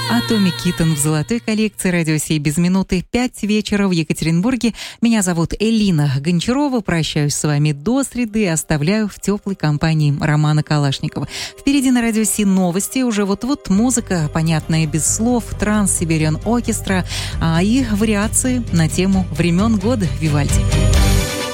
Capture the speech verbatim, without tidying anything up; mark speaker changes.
Speaker 1: Atomic Kitten в золотой коллекции «Радио Сей» без минуты пять вечера в Екатеринбурге. Меня зовут Элина Гончарова. Прощаюсь с вами до среды и оставляю в теплой компании Романа Калашникова. Впереди на «Радио Сей» новости. Уже вот-вот музыка, понятная без слов, Транс-Сибириан Оркестра, а и вариации на тему времен года Вивальди.